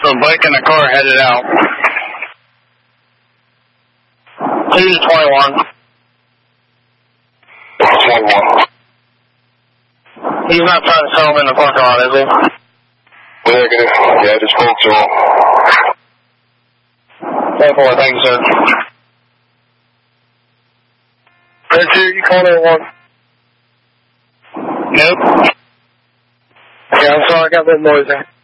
a bike in the car headed out. 2 to 21. 21. He's not trying to sell him in the parking lot, is he? Negative. Yeah, I just spoke to him. 10-4, thank you, sir. Red 2, you called it 1. Nope. Yeah, I'm sorry, I got a little noise there.